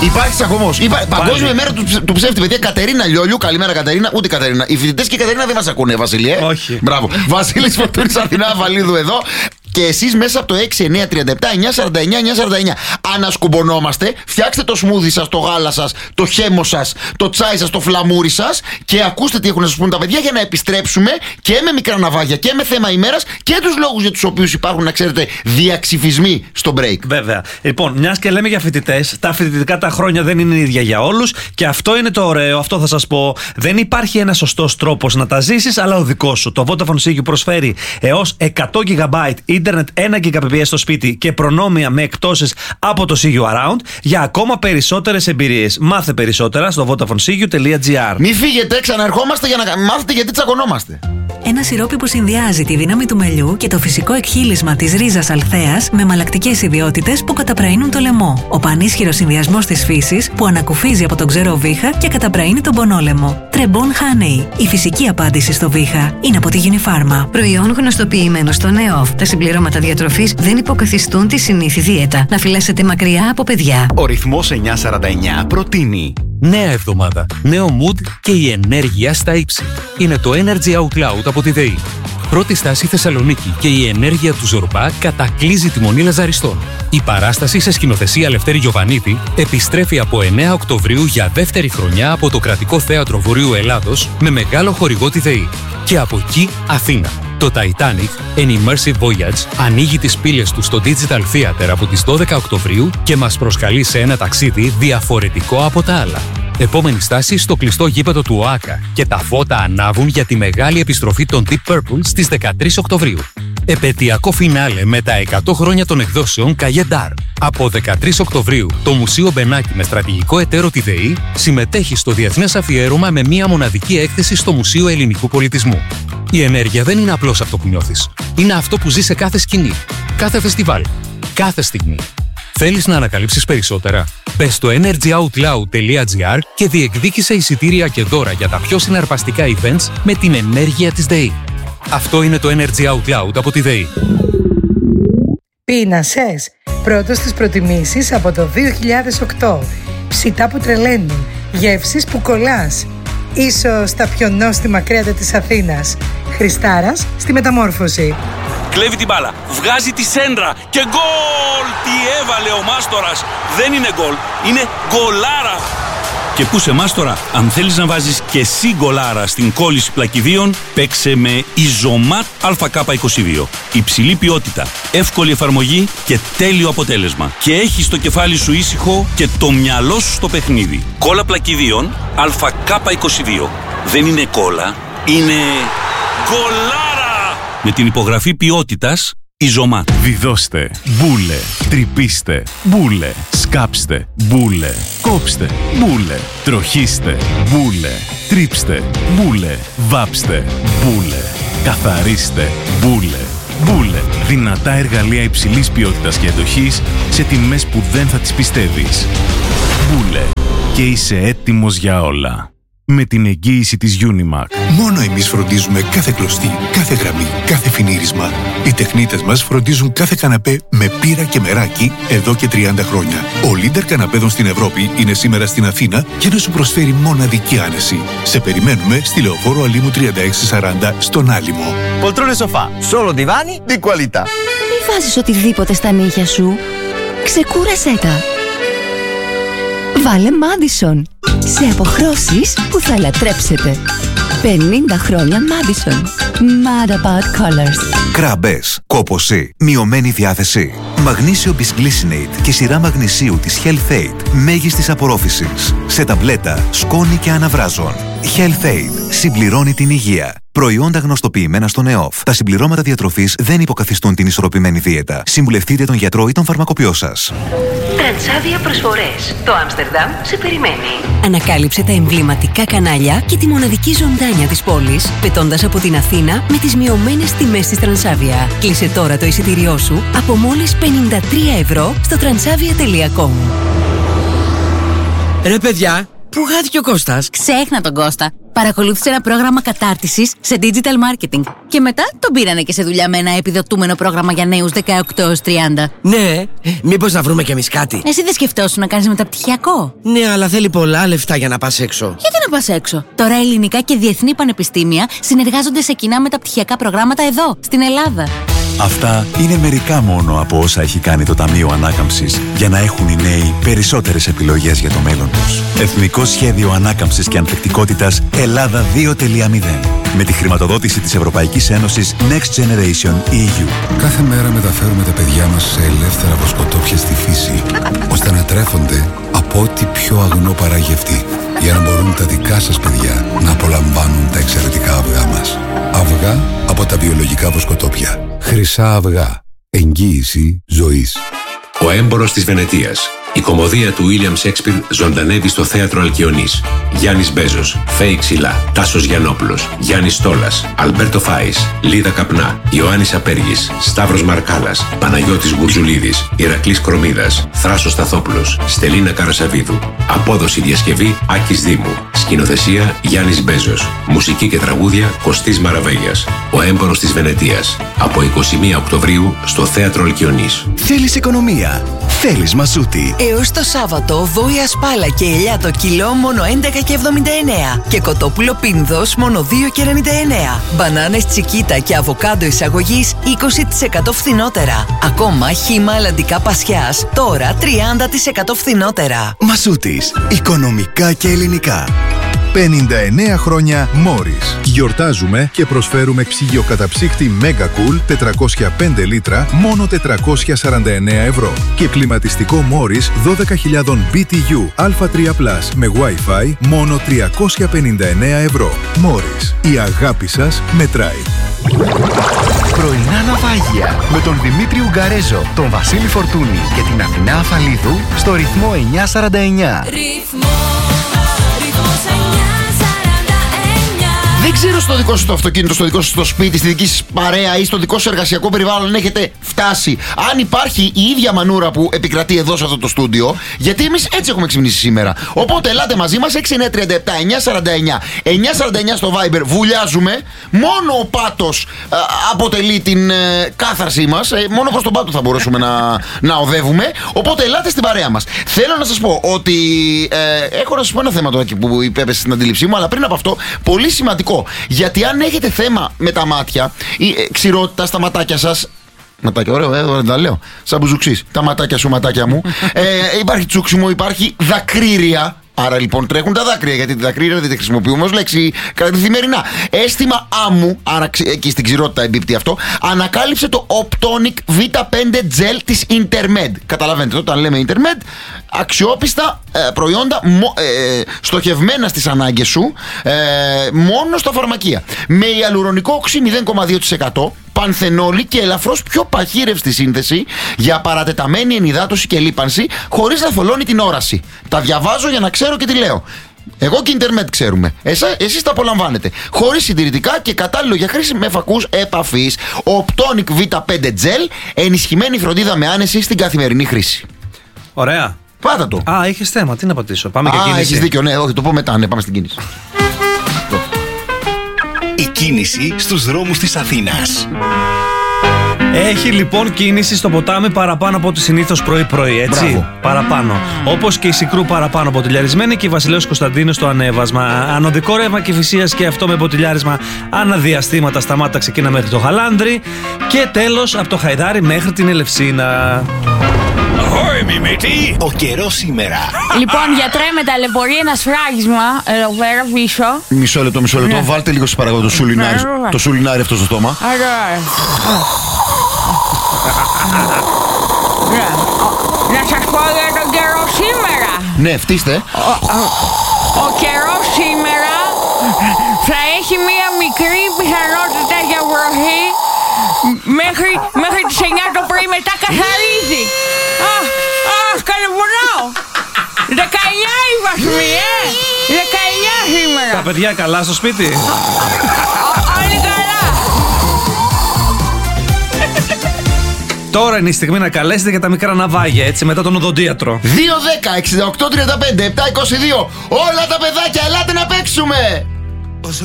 Υπάρχει τσακωμός. Παγκόσμια μέρα του ψεύτη, παιδιά. Κατερίνα Λιόλιου, καλημέρα Κατερίνα. Ούτε Κατερίνα. Οι φοιτητές και η Κατερίνα δεν μας ακούνε, Βασίλη. Όχι. Μπράβο. Βασίλης Φορτούνης, Αθηνά Βαλίδου εδώ. Και εσείς μέσα από το 6-9-37-9-49-949 ανασκουμπονόμαστε. Φτιάξτε το σμούδι σας, το γάλα σας, το χέμο σας, το τσάι σας, το φλαμούρι σας και ακούστε τι έχουν να σας πούν τα παιδιά για να επιστρέψουμε και με μικρά ναυάγια και με θέμα ημέρας και τους λόγους για τους οποίους υπάρχουν, να ξέρετε, διαξυφισμοί στο break. Βέβαια. Λοιπόν, μιας και λέμε για φοιτητές, τα φοιτητικά τα χρόνια δεν είναι ίδια για όλους και αυτό είναι το ωραίο, αυτό θα σας πω. Δεν υπάρχει ένας σωστός τρόπος να τα ζήσεις, αλλά ο δικός σου. Το Vodafone Sigu προσφέρει έως 100 GB ίντερνετ 1 Gbps στο σπίτι και προνόμια με εκπτώσεις από το Sigu Around για ακόμα περισσότερες εμπειρίες. Μάθε περισσότερα στο VodafoneSigu.gr. Μην φύγετε, ξαναρχόμαστε για να μάθετε γιατί τσακωνόμαστε. Ένα σιρόπι που συνδυάζει τη δύναμη του μελιού και το φυσικό εκχύλισμα της ρίζας αλθέας με μαλακτικές ιδιότητες που καταπραίνουν το λαιμό. Ο πανίσχυρος συνδυασμός της φύσης που ανακουφίζει από τον ξερό βήχα και καταπραίνει τον πονόλαιμο. Trebon Honey. Η φυσική απάντηση στο βήχα είναι από τη Unifarma. Προϊόν γνωστοποιημένο στο ΝΕΟΦ. Τα συμπληρώματα διατροφής δεν υποκαθιστούν τη συνήθη δίαιτα. Να φυλάσσετε μακριά από παιδιά. Ο ρυθμός 949 προτείνει νέα εβδομάδα, νέο mood και η ενέργεια στα ύψη. Είναι το Energy Out Loud από τη ΔΕΗ. Πρώτη στάση Θεσσαλονίκη και η ενέργεια του Ζορμπά κατακλείζει τη Μονή Λαζαριστών. Η παράσταση σε σκηνοθεσία Λευτέρη Γιοβανίδη επιστρέφει από 9 Οκτωβρίου για δεύτερη χρονιά από το Κρατικό Θέατρο Βορείου Ελλάδος με μεγάλο χορηγό τη ΔΕΗ. Και από εκεί Αθήνα. Το Titanic, An Immersive Voyage, ανοίγει τις πύλες του στο Digital Theater από τις 12 Οκτωβρίου και μας προσκαλεί σε ένα ταξίδι διαφορετικό από τα άλλα. Επόμενη στάση στο κλειστό γήπεδο του ΟΑΚΑ και τα φώτα ανάβουν για τη μεγάλη επιστροφή των Deep Purple στις 13 Οκτωβρίου. Επαιτειακό φινάλε με τα 100 χρόνια των εκδόσεων Καγεντάρ. Από 13 Οκτωβρίου, το Μουσείο Μπενάκη με στρατηγικό εταίρο τη ΔΕΗ συμμετέχει στο διεθνές αφιέρωμα με μία μοναδική έκθεση στο Μουσείο Ελληνικού Πολιτισμού. Η ενέργεια δεν είναι απλώς αυτό που νιώθεις. Είναι αυτό που ζει σε κάθε σκηνή, κάθε φεστιβάλ, κάθε στιγμή. Θέλεις να ανακαλύψεις περισσότερα? Μπες στο energyoutloud.gr και διεκδίκησε εισιτήρια και δώρα για τα πιο συναρπαστικά events με την ενέργεια της ΔΕΗ. Αυτό είναι το Energy Out Loud από τη ΔΕΗ. Πίνασες. Πρώτος στις προτιμήσεις από το 2008. Ψητά που τρελαίνουν. Γεύσεις που κολλάς. Ίσως τα πιο νόστιμα κρέατα της Αθήνας. Χριστάρας στη Μεταμόρφωση. Κλέβει την μπάλα, βγάζει τη σέντρα και γκολ! Τι έβαλε ο Μάστορας! Δεν είναι γκολ, είναι γκολάρα! Και πού σε Μάστορα, αν θέλεις να βάζεις και εσύ γκολάρα στην κόλληση πλακιδίων, παίξε με Ιζωμάτ ΑΚ22. Υψηλή ποιότητα, εύκολη εφαρμογή και τέλειο αποτέλεσμα. Και έχεις το κεφάλι σου ήσυχο και το μυαλό σου στο παιχνίδι. Κόλλα πλακιδίων ΑΚ22. Δεν είναι κόλλα, είναι γκολάρα! Με την υπογραφή ποιότητας Ιζωμάτ. Βιδώστε, μπούλε, τρυπήστε, μπούλε, σκάψτε, μπούλε, κόψτε, μπούλε, τροχίστε, μπούλε, τρίψτε, μπούλε, βάψτε, μπούλε, καθαρίστε, μπούλε. Μπούλε, δυνατά εργαλεία υψηλής ποιότητας και εντοχής σε τιμές που δεν θα τις πιστεύεις. Μπούλε, και είσαι έτοιμος για όλα. Με την εγγύηση της Unimac. Μόνο εμείς φροντίζουμε κάθε κλωστή, κάθε γραμμή, κάθε φινίρισμα. Οι τεχνίτες μας φροντίζουν κάθε καναπέ με πύρα και μεράκι εδώ και 30 χρόνια. Ο leader καναπέδων στην Ευρώπη είναι σήμερα στην Αθήνα για να σου προσφέρει μοναδική άνεση. Σε περιμένουμε στη Λεωφόρο Αλήμου 3640 στον Άλυμο. Poltrone sofà, solo divani di qualità. Μη βάζεις οτιδήποτε στα νύχια σου. Ξεκούρασέ τα. Βάλε Madison. Σε αποχρώσεις που θα λατρέψετε. 50 χρόνια Madison. Mad about colors. Κραμπές, κόπωση, μειωμένη διάθεση. Μαγνήσιο Bisglycinate και σειρά μαγνησίου της Health Aid. Μέγιστης απορρόφησης. Σε ταμπλέτα, σκόνη και αναβράζων. Health Aid. Συμπληρώνει την υγεία. Προϊόντα γνωστοποιημένα στο ΝΕΟΦ. Τα συμπληρώματα διατροφής δεν υποκαθιστούν την ισορροπημένη δίαιτα. Συμβουλευτείτε τον γιατρό ή τον φαρμακοποιό σας. Τρανσάβια προσφορές. Το Άμστερνταμ σε περιμένει. Ανακάλυψε τα εμβληματικά κανάλια και τη μοναδική ζωντάνια της πόλης, πετώντας από την Αθήνα με τις μειωμένες τιμές της Τρανσάβια. Κλείσε τώρα το εισιτήριό σου από μόλις 53 ευρώ στο transavia.com. Ρε παιδιά, πού χάθηκε ο Κώστας? Ξέχνα τον Κώστα. Παρακολούθησε ένα πρόγραμμα κατάρτισης σε digital marketing και μετά τον πήρανε και σε δουλειά με ένα επιδοτούμενο πρόγραμμα για νέους 18 έως 30. Ναι, μήπως να βρούμε κι εμείς κάτι. Εσύ δεν σκεφτόσουν να κάνεις μεταπτυχιακό? Ναι, αλλά θέλει πολλά λεφτά για να πας έξω. Γιατί να πας έξω? Τώρα ελληνικά και διεθνή πανεπιστήμια συνεργάζονται σε κοινά μεταπτυχιακά προγράμματα εδώ, στην Ελλάδα. Αυτά είναι μερικά μόνο από όσα έχει κάνει το Ταμείο Ανάκαμψης για να έχουν οι νέοι περισσότερες επιλογές για το μέλλον τους. Εθνικό Σχέδιο Ανάκαμψης και Ανθεκτικότητας Ελλάδα 2.0. Με τη χρηματοδότηση της Ευρωπαϊκής Ένωσης Next Generation EU. Κάθε μέρα μεταφέρουμε τα παιδιά μας σε ελεύθερα βοσκοτόπια στη φύση, ώστε να τρέφονται από ό,τι πιο αγνό παράγει αυτή, για να μπορούν τα δικά σας παιδιά να απολαμβάνουν τα εξαιρετικά αυγά μας. Αυγά από τα βιολογικά βοσκοτόπια. Χρυσά αυγά. Εγγύηση ζωής. Ο έμπορος της Βενετίας. Η κωμωδία του William Shakespeare ζωντανεύει στο θέατρο Αλκιονής. Γιάννης Μπέζος, Φέη Ξυλά, Τάσος Γιαννόπουλος, Γιάννης Στόλας, Αλμπέρτο Φάης, Λίδα Καπνά, Ιωάννης Απέργης, Σταύρος Μαρκάλας, Παναγιώτης Γουρζουλίδης, Ηρακλής Κρομίδας, Θράσος Σταθόπουλος, Στελίνα Καρασαβίδου. Απόδοση διασκευή Άκης Δήμου. Σκηνοθεσία Γιάννης Μπέζος. Μουσική και τραγούδια Κωστής Μαραβέγιας. Ο έμπορος της Βενετίας. Από 21 Οκτωβρίου στο θέατρο Αλκιονής. Θέλεις οικονομία. Θέλεις μαζούτη. Έως το Σάββατο, βόηα σπάλα και ελιά το κιλό μόνο 11,79 και κοτόπουλο πίνδος μόνο 2,99. Μπανάνες τσικίτα και αβοκάντο εισαγωγής 20% φθηνότερα. Ακόμα χύμα αλλαντικά πασιάς τώρα 30% φθηνότερα. Μαζούτης. Οικονομικά και ελληνικά. 59 χρόνια Μόρις. Γιορτάζουμε και προσφέρουμε ψυγειοκαταψύκτη Mega Cool 405 λίτρα μόνο 449 ευρώ και κλιματιστικό Μόρις 12.000 BTU Α3+ με Wi-Fi μόνο 359 ευρώ. Μόρις. Η αγάπη σας μετράει. Πρωινά ναυάγια με τον Δημήτρη Ουγγαρέζο, τον Βασίλη Φορτούνη και την Αθηνά Αφαλίδου στο ρυθμό 949. Δεν ξέρω στο δικό σου το αυτοκίνητο, στο δικό σου το σπίτι, στη δική σας παρέα ή στο δικό σου εργασιακό περιβάλλον αν έχετε φτάσει. Αν υπάρχει η ίδια μανούρα που επικρατεί εδώ σε αυτό το στούντιο, γιατί εμείς έτσι έχουμε ξυπνήσει σήμερα. Οπότε ελάτε μαζί μας 6937 949 949 στο Viber. Βουλιάζουμε. Μόνο ο πάτος αποτελεί την κάθαρσή μας. Μόνο προς τον πάτο θα μπορούσαμε να οδεύουμε. Οπότε ελάτε στην παρέα μας. Θέλω να σας πω ότι έχω να σας πω ένα θέμα τώρα που υπέπεσε στην αντίληψή μου, αλλά πριν από αυτό, πολύ σημαντικό. Γιατί αν έχετε θέμα με τα μάτια ή ξηρότητα στα ματάκια σας. Ματάκια, ωραίο, δεν τα λέω. Σαν μπουζουξής. Τα ματάκια σου, ματάκια μου. Υπάρχει τσούξιμο, υπάρχει δακρύρια. Άρα λοιπόν τρέχουν τα δάκρυα, γιατί τη δακρύρα δεν τη χρησιμοποιούμε ως λέξη καθημερινά. Αίσθημα άμμου, άρα εκεί στην ξηρότητα εμπίπτει αυτό. Ανακάλυψε το Optonic V5 Gel της Intermed. Καταλαβαίνετε, όταν λέμε Intermed, αξιόπιστα προϊόντα στοχευμένα στις ανάγκες σου, μόνο στα φαρμακεία. Με ιαλουρονικό οξύ 0,2%, πανθενόλη και ελαφρώς πιο παχύρευστη σύνθεση για παρατεταμένη ενυδάτωση και λίπανση, χωρίς να θολώνει την όραση. Τα διαβάζω για να ξέρω και τι λέω. Εγώ και Intermed ξέρουμε. Εσείς τα απολαμβάνετε. Χωρίς συντηρητικά και κατάλληλο για χρήση με φακούς επαφής. Optonic V5 Gel, ενισχυμένη φροντίδα με άνεση στην καθημερινή χρήση. Ωραία. Πάτα το. Α, είχες θέμα. Τι να πατήσω. Πάμε και κίνηση. Έχεις δίκιο, ναι, όχι, το πω μετά. Ναι, πάμε στην κίνηση. Η κίνηση στους δρόμους της Αθήνας. Έχει λοιπόν κίνηση στο ποτάμι παραπάνω από ό,τι συνήθως πρωί-πρωί, έτσι. Μπράβο. Παραπάνω. Όπως και η Σικρού παραπάνω μποτιλιαρισμένη και η Βασιλέως Κωνσταντίνου στο ανέβασμα. Ανωδικό ρεύμα Κηφισίας και αυτό με μποτιλιάρισμα αναδιαστήματα σταμάτα ξεκίνα μέχρι το Χαλάνδρι. Και τέλος από το Χαϊδάρι μέχρι την Ελευσίνα. Ahoy, Μιμήτη! Ο καιρός σήμερα. Λοιπόν, γιατρέ, με ταλαιπωρεί ένα σφράγισμα εδώ πέρα πίσω. Μισό λεπτό. Ναι. Βάλτε λίγο σας παρακαλώ το σουλινάρι αυτό στο στόμα. Να σας πω για τον καιρό σήμερα. Ναι, φτύστε. Ο καιρός σήμερα θα έχει μία μικρή πιθανότητα για βροχή μέχρι τις 9 το πρωί, μετά καθαρίζει. Καλοπονάω. 19 η βαθμοί, 19 σήμερα. Τα παιδιά καλά στο σπίτι. Όλοι καλά. Τώρα είναι η στιγμή να καλέσετε για τα μικρά ναυάγια, έτσι, μετά τον οδοντίατρο. 2-10-68-35-7-22. Όλα τα παιδάκια, ελάτε να παίξουμε!